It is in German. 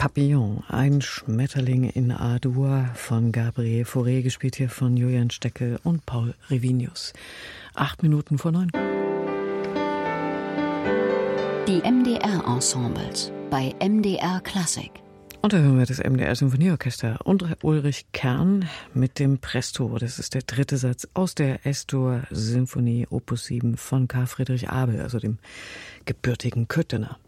Papillon, ein Schmetterling in A-Dur von Gabriel Fauré, gespielt hier von Julian Steckel und Paul Revinius. 8:08. Die MDR-Ensembles bei MDR Klassik. Und da hören wir das MDR Symphonieorchester und Ulrich Kern mit dem Presto. Das ist der dritte Satz aus der S-Dur Symphonie Opus 7 von Karl Friedrich Abel, also dem gebürtigen Köthener.